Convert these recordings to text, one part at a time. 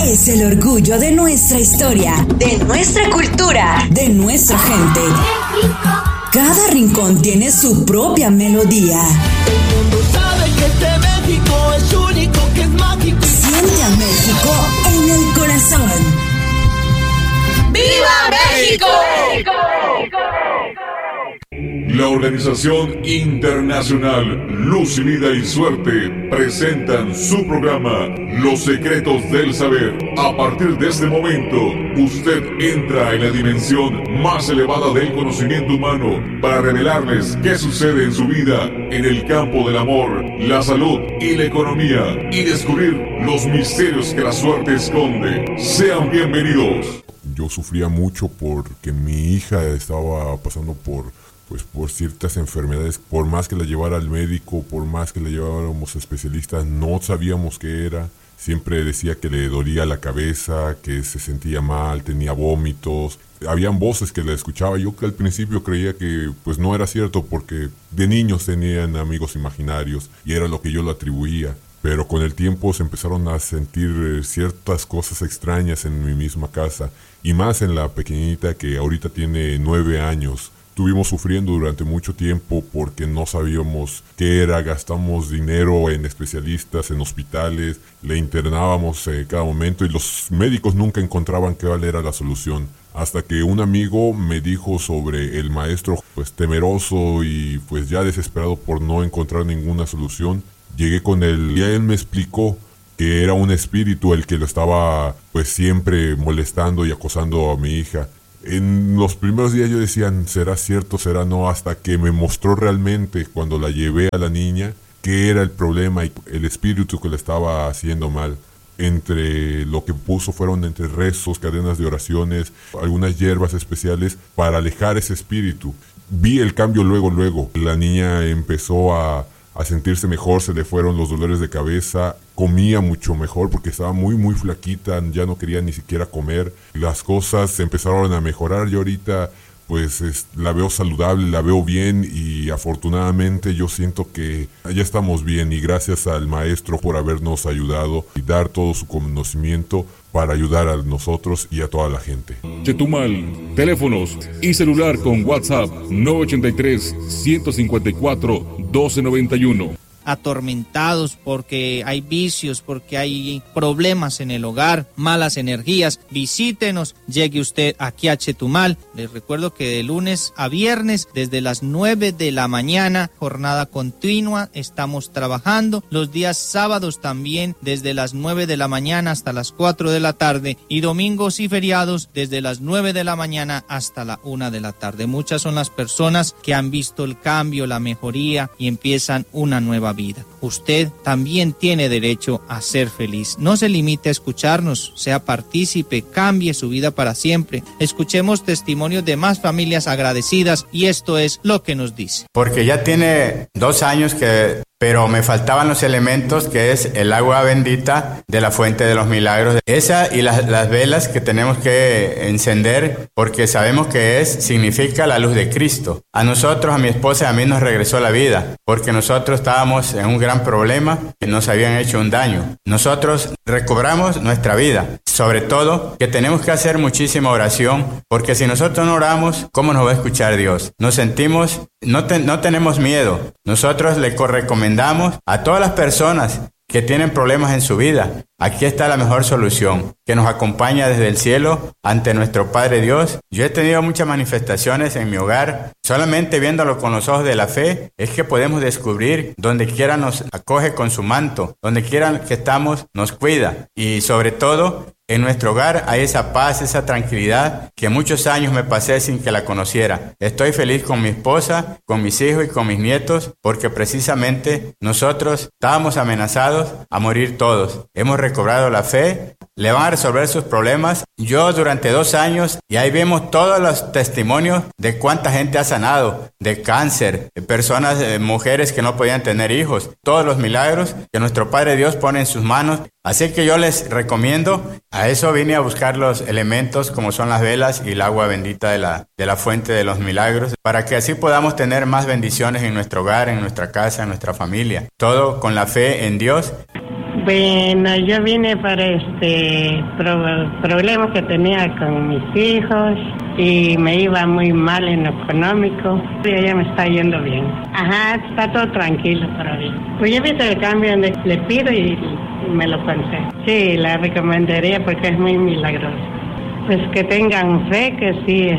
es el orgullo de nuestra historia, de nuestra cultura, de nuestra gente. Cada rincón tiene su propia melodía. El mundo sabe que este México es único, que es mágico. Siente a México en el corazón. ¡Viva México! La Organización Internacional Luz y Vida y Suerte presentan su programa Los Secretos del Saber. A partir de este momento, usted entra en la dimensión más elevada del conocimiento humano para revelarles qué sucede en su vida en el campo del amor, la salud y la economía, y descubrir los misterios que la suerte esconde. Sean bienvenidos. Yo sufría mucho porque mi hija estaba pasando por ciertas enfermedades. Por más que la llevara al médico, por más que la lleváramos a especialistas, no sabíamos qué era. Siempre decía que le dolía la cabeza, que se sentía mal, tenía vómitos. Habían voces que la escuchaba. Yo que al principio creía que pues no era cierto, porque de niños tenían amigos imaginarios y era lo que yo lo atribuía. Pero con el tiempo se empezaron a sentir ciertas cosas extrañas en mi misma casa, y más en la pequeñita que ahorita tiene 9 años. Estuvimos sufriendo durante mucho tiempo porque no sabíamos qué era, gastamos dinero en especialistas, en hospitales, le internábamos cada momento y los médicos nunca encontraban cuál era la solución. Hasta que un amigo me dijo sobre el maestro, pues temeroso y pues ya desesperado por no encontrar ninguna solución. Llegué con él y él me explicó que era un espíritu el que lo estaba pues siempre molestando y acosando a mi hija. En los primeros días yo decía, ¿será cierto, será no? Hasta que me mostró realmente, cuando la llevé a la niña, qué era el problema y el espíritu que le estaba haciendo mal. Entre lo que puso fueron entre rezos, cadenas de oraciones, algunas hierbas especiales para alejar ese espíritu. Vi el cambio luego. La niña empezó a sentirse mejor, se le fueron los dolores de cabeza, comía mucho mejor porque estaba muy flaquita, ya no quería ni siquiera comer. Las cosas empezaron a mejorar y ahorita pues la veo saludable, la veo bien, y afortunadamente yo siento que ya estamos bien, y gracias al maestro por habernos ayudado y dar todo su conocimiento para ayudar a nosotros y a toda la gente. Chetumal, teléfonos y celular con WhatsApp 983-154-1291. Atormentados porque hay vicios, porque hay problemas en el hogar, malas energías, visítenos, llegue usted aquí a Chetumal. Les recuerdo que de lunes a viernes desde las 9 de la mañana, jornada continua, estamos trabajando. Los días sábados también desde las 9 de la mañana hasta las 4 de la tarde, y domingos y feriados desde las 9 de la mañana hasta la 1 de la tarde. Muchas son las personas que han visto el cambio, la mejoría, y empiezan una nueva vida. Usted también tiene derecho a ser feliz. No se limite a escucharnos, sea partícipe, cambie su vida para siempre. Escuchemos testimonios de más familias agradecidas, y esto es lo que nos dice. Porque ya tiene 2 años pero me faltaban los elementos, que es el agua bendita de la Fuente de los Milagros. Esa y las velas que tenemos que encender, porque sabemos que significa la luz de Cristo. A nosotros, a mi esposa y a mí nos regresó la vida, porque nosotros estábamos en un gran problema, que nos habían hecho un daño. Nosotros recobramos nuestra vida. Sobre todo, que tenemos que hacer muchísima oración, porque si nosotros no oramos, ¿cómo nos va a escuchar Dios? Nos sentimos, no tenemos miedo. Nosotros le recomendamos a todas las personas que tienen problemas en su vida, aquí está la mejor solución, que nos acompaña desde el cielo ante nuestro Padre Dios. Yo he tenido muchas manifestaciones en mi hogar. Solamente viéndolo con los ojos de la fe es que podemos descubrir. Donde quiera nos acoge con su manto, donde quiera que estamos nos cuida, y sobre todo en nuestro hogar hay esa paz, esa tranquilidad que muchos años me pasé sin que la conociera. Estoy feliz con mi esposa, con mis hijos y con mis nietos, porque precisamente nosotros estábamos amenazados a morir todos. Hemos recobrado la fe, le van a resolver sus problemas. Yo durante 2 años, y ahí vemos todos los testimonios de cuánta gente ha sanado de cáncer, de personas, mujeres que no podían tener hijos, todos los milagros que nuestro Padre Dios pone en sus manos. Así que yo les recomiendo, a eso vine a buscar los elementos como son las velas y el agua bendita de la Fuente de los Milagros, para que así podamos tener más bendiciones en nuestro hogar, en nuestra casa, en nuestra familia. Todo con la fe en Dios. Bueno, yo vine por problemas que tenía con mis hijos y me iba muy mal en lo económico. Y ya me está yendo bien. Ajá, está todo tranquilo por ahí. Pues yo he visto el cambio donde le pido y me lo pensé. Sí, la recomendaría porque es muy milagroso. Pues que tengan fe, que sí,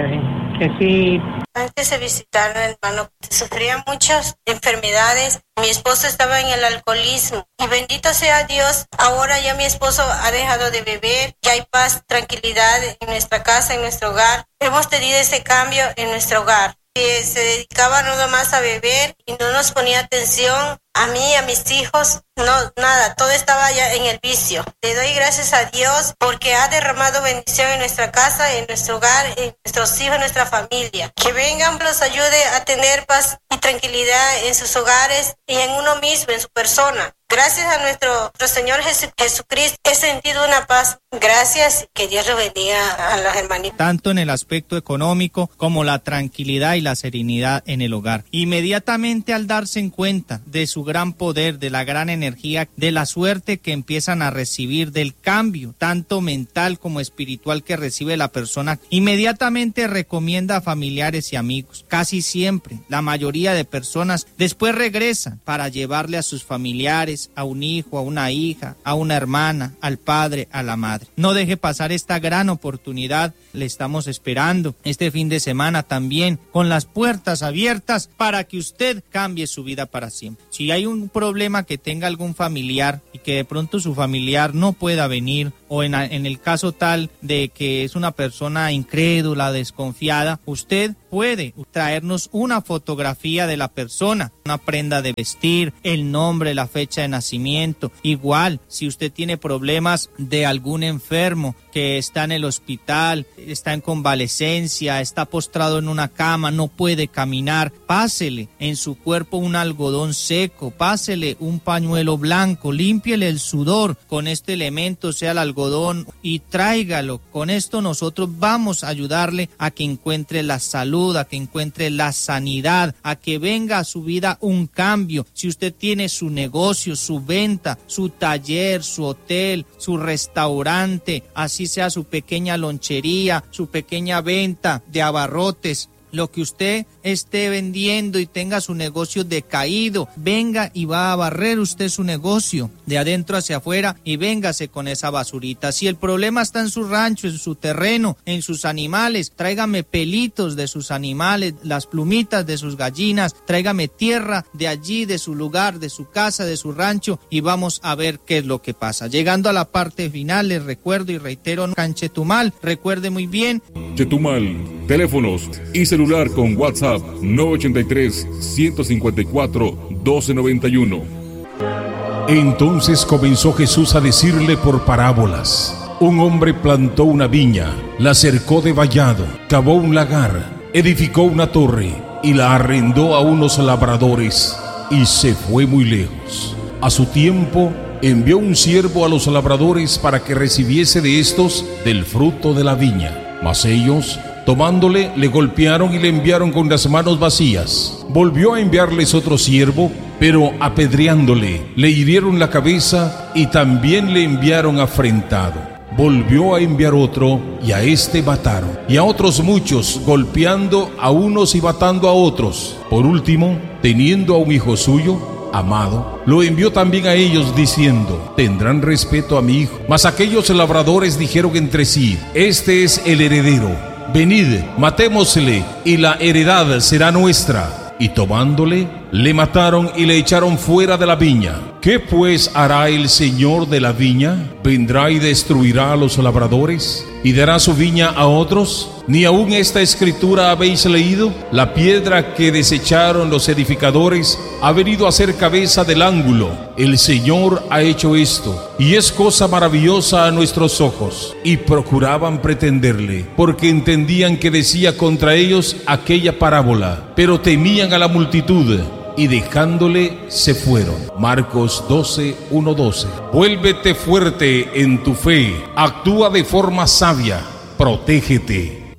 que sí. Antes de visitarlo, hermano, sufría muchas enfermedades. Mi esposo estaba en el alcoholismo. Y bendito sea Dios, ahora ya mi esposo ha dejado de beber. Ya hay paz, tranquilidad en nuestra casa, en nuestro hogar. Hemos tenido ese cambio en nuestro hogar. Se dedicaba nada más a beber y no nos ponía atención a mí, a mis hijos, no, nada, todo estaba ya en el vicio. Le doy gracias a Dios porque ha derramado bendición en nuestra casa, en nuestro hogar, en nuestros hijos, en nuestra familia. Que vengan, los ayude a tener paz y tranquilidad en sus hogares y en uno mismo, en su persona. Gracias a nuestro Señor Jesucristo he sentido una paz. Gracias, que Dios lo bendiga a los hermanitos. Tanto en el aspecto económico como la tranquilidad y la serenidad en el hogar. Inmediatamente al darse en cuenta de su gran poder, de la gran energía, de la suerte que empiezan a recibir, del cambio tanto mental como espiritual que recibe la persona, inmediatamente recomienda a familiares y amigos. Casi siempre, la mayoría de personas después regresan para llevarle a sus familiares, a un hijo, a una hija, a una hermana, al padre, a la madre. No deje pasar esta gran oportunidad. Le estamos esperando este fin de semana también con las puertas abiertas para que usted cambie su vida para siempre. Si hay un problema que tenga algún familiar y que de pronto su familiar no pueda venir, o en el caso tal de que es una persona incrédula, desconfiada, usted puede traernos una fotografía de la persona, una prenda de vestir, el nombre, la fecha de nacimiento. Igual, si usted tiene problemas de algún enfermo que está en el hospital, está en convalecencia, está postrado en una cama, no puede caminar, pásele en su cuerpo un algodón seco, pásele un pañuelo blanco, límpiele el sudor con este elemento, sea el algodón, y tráigalo. Con esto nosotros vamos a ayudarle a que encuentre la salud, a que encuentre la sanidad, a que venga a su vida un cambio. Si usted tiene su negocio, su venta, su taller, su hotel, su restaurante, así sea su pequeña lonchería, su pequeña venta de abarrotes, lo que usted esté vendiendo y tenga su negocio decaído, venga y va a barrer usted su negocio de adentro hacia afuera y véngase con esa basurita. Si el problema está en su rancho, en su terreno, en sus animales, tráigame pelitos de sus animales, las plumitas de sus gallinas, tráigame tierra de allí, de su lugar, de su casa, de su rancho, y vamos a ver qué es lo que pasa. Llegando a la parte final, les recuerdo y reitero, en Chetumal, recuerde muy bien. Chetumal, teléfonos y celular con WhatsApp 983-154-1291. Entonces comenzó Jesús a decirle por parábolas. Un hombre plantó una viña, la cercó de vallado, cavó un lagar, edificó una torre y la arrendó a unos labradores y se fue muy lejos. A su tiempo envió un siervo a los labradores para que recibiese de estos del fruto de la viña. Mas ellos, tomándole, le golpearon y le enviaron con las manos vacías. Volvió a enviarles otro siervo, pero apedreándole, le hirieron la cabeza y también le enviaron afrentado. Volvió a enviar otro y a este mataron, y a otros muchos, golpeando a unos y matando a otros. Por último, teniendo a un hijo suyo, amado, lo envió también a ellos diciendo: tendrán respeto a mi hijo. Mas aquellos labradores dijeron entre sí: este es el heredero, venid, matémosle, y la heredad será nuestra. Y tomándole, le mataron y le echaron fuera de la viña. ¿Qué pues hará el señor de la viña? ¿Vendrá y destruirá a los labradores? ¿Y dará su viña a otros? ¿Ni aún esta escritura habéis leído? La piedra que desecharon los edificadores ha venido a ser cabeza del ángulo. El Señor ha hecho esto, y es cosa maravillosa a nuestros ojos. Y procuraban pretenderle, porque entendían que decía contra ellos aquella parábola, pero temían a la multitud, y dejándole se fueron. Marcos 12:1-12. Vuélvete fuerte en tu fe, actúa de forma sabia, protégete.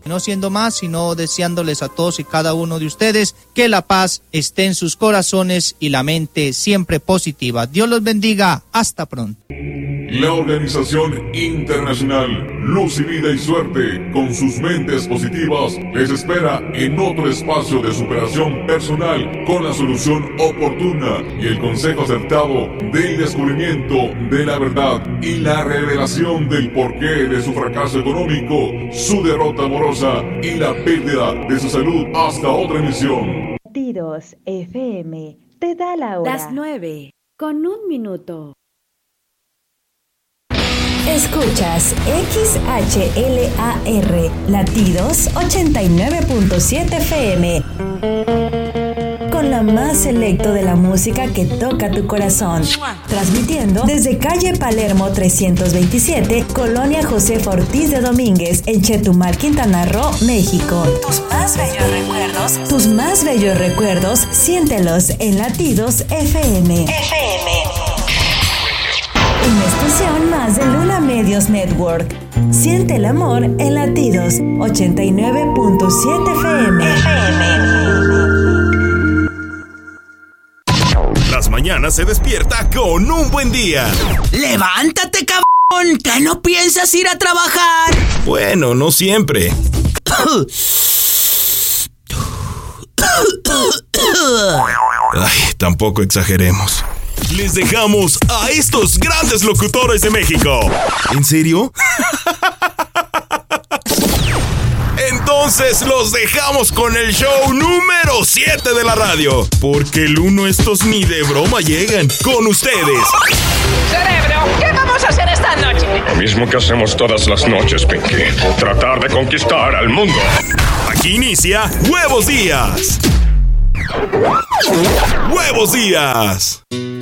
No siendo más, sino deseándoles a todos y cada uno de ustedes que la paz esté en sus corazones y la mente siempre positiva. Dios los bendiga. Hasta pronto. La Organización Internacional Luz y Vida y Suerte, con sus mentes positivas, les espera en otro espacio de superación personal con la solución oportuna y el consejo acertado del descubrimiento de la verdad y la revelación del porqué de su fracaso económico, su derrota amorosa y la pérdida de su salud. Hasta otra emisión. Latidos FM te da la hora. Las 9:01. Escuchas XHLAR, Latidos 89.7 FM. Con la más selecto de la música que toca tu corazón. Transmitiendo desde calle Palermo 327, Colonia Josefa Ortiz de Domínguez, en Chetumal, Quintana Roo, México. Tus más bellos recuerdos, siéntelos en Latidos FM. Una estación más de Luna Medios Network. Siente el amor en Latidos 89.7 FM. Las mañanas se despierta con un buen día. ¡Levántate, cabrón! ¿Que no piensas ir a trabajar? Bueno, no siempre. Ay, tampoco exageremos. Les dejamos a estos grandes locutores de México. ¿En serio? Entonces los dejamos con el show número 7 de la radio. Porque el 1 estos ni de broma llegan. Con ustedes. Cerebro, ¿qué vamos a hacer esta noche? Lo mismo que hacemos todas las noches, Pinky. Tratar de conquistar al mundo. Aquí inicia Huevos Días. ¡Huevos Días!